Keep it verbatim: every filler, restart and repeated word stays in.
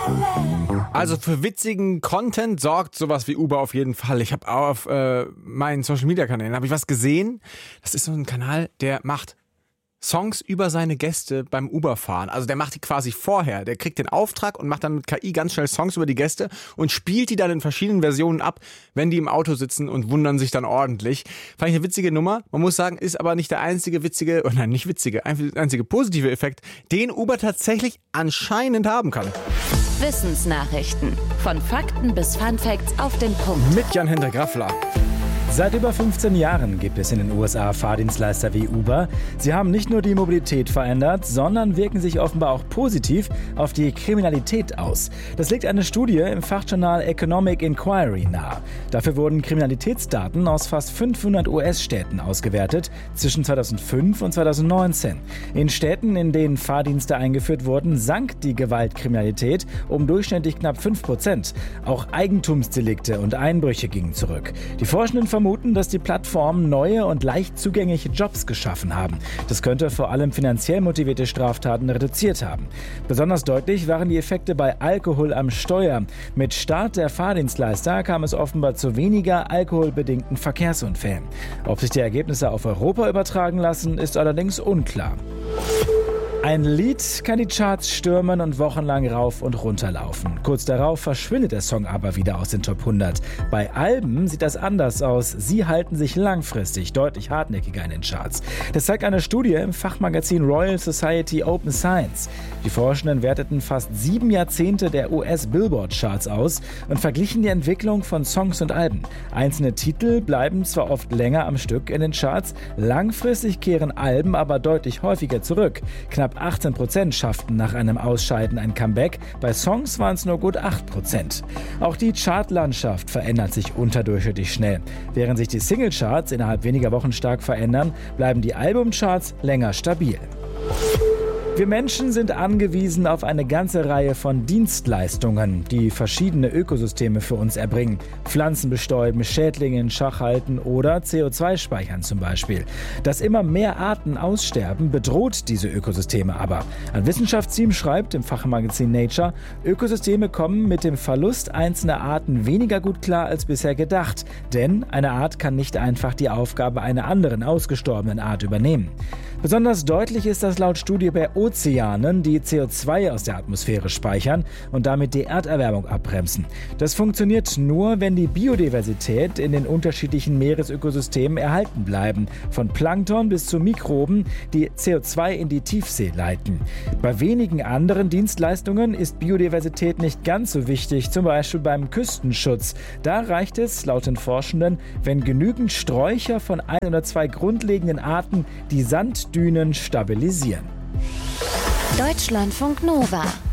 Also für witzigen Content sorgt sowas wie Uber auf jeden Fall. Ich habe auf äh, meinen Social-Media-Kanälen habe ich was gesehen. Das ist so ein Kanal, der macht Songs über seine Gäste beim Uber-Fahren. Also der macht die quasi vorher. Der kriegt den Auftrag und macht dann mit K I ganz schnell Songs über die Gäste und spielt die dann in verschiedenen Versionen ab, wenn die im Auto sitzen und wundern sich dann ordentlich. Fand ich eine witzige Nummer. Man muss sagen, ist aber nicht der einzige witzige, oh nein, nicht witzige, einzige positive Effekt, den Uber tatsächlich anscheinend haben kann. Wissensnachrichten. Von Fakten bis Funfacts auf den Punkt. Mit Jan-Hendrik Raffler. Seit über fünfzehn Jahren gibt es in den U S A Fahrdienstleister wie Uber. Sie haben nicht nur die Mobilität verändert, sondern wirken sich offenbar auch positiv auf die Kriminalität aus. Das legt eine Studie im Fachjournal Economic Inquiry nahe. Dafür wurden Kriminalitätsdaten aus fast fünfhundert U S-Städten ausgewertet zwischen zweitausendfünf und zweitausendneunzehn. In Städten, in denen Fahrdienste eingeführt wurden, sank die Gewaltkriminalität um durchschnittlich knapp fünf Prozent. Auch Eigentumsdelikte und Einbrüche gingen zurück. Die Forschenden vermuten, dass die Plattformen neue und leicht zugängliche Jobs geschaffen haben. Das könnte vor allem finanziell motivierte Straftaten reduziert haben. Besonders deutlich waren die Effekte bei Alkohol am Steuer. Mit Start der Fahrdienstleister kam es offenbar zu weniger alkoholbedingten Verkehrsunfällen. Ob sich die Ergebnisse auf Europa übertragen lassen, ist allerdings unklar. Ein Lied kann die Charts stürmen und wochenlang rauf und runter laufen. Kurz darauf verschwindet der Song aber wieder aus den Top hundert. Bei Alben sieht das anders aus. Sie halten sich langfristig deutlich hartnäckiger in den Charts. Das zeigt eine Studie im Fachmagazin Royal Society Open Science. Die Forschenden werteten fast sieben Jahrzehnte der U S-Billboard-Charts aus und verglichen die Entwicklung von Songs und Alben. Einzelne Titel bleiben zwar oft länger am Stück in den Charts, langfristig kehren Alben aber deutlich häufiger zurück. Knapp achtzehn Prozent schafften nach einem Ausscheiden ein Comeback, bei Songs waren es nur gut acht Prozent. Auch die Chartlandschaft verändert sich unterdurchschnittlich schnell. Während sich die Singlecharts innerhalb weniger Wochen stark verändern, bleiben die Albumcharts länger stabil. Wir Menschen sind angewiesen auf eine ganze Reihe von Dienstleistungen, die verschiedene Ökosysteme für uns erbringen. Pflanzen bestäuben, Schädlinge in Schach halten oder C O zwei speichern zum Beispiel. Dass immer mehr Arten aussterben, bedroht diese Ökosysteme aber. Ein Wissenschaftsteam schreibt im Fachmagazin Nature, Ökosysteme kommen mit dem Verlust einzelner Arten weniger gut klar als bisher gedacht. Denn eine Art kann nicht einfach die Aufgabe einer anderen ausgestorbenen Art übernehmen. Besonders deutlich ist das laut Studie bei Ozeanen, die C O zwei aus der Atmosphäre speichern und damit die Erderwärmung abbremsen. Das funktioniert nur, wenn die Biodiversität in den unterschiedlichen Meeresökosystemen erhalten bleiben, von Plankton bis zu Mikroben, die C O zwei in die Tiefsee leiten. Bei wenigen anderen Dienstleistungen ist Biodiversität nicht ganz so wichtig, zum Beispiel beim Küstenschutz. Da reicht es, laut den Forschenden, wenn genügend Sträucher von ein oder zwei grundlegenden Arten die Sanddünen stabilisieren. Deutschlandfunk Nova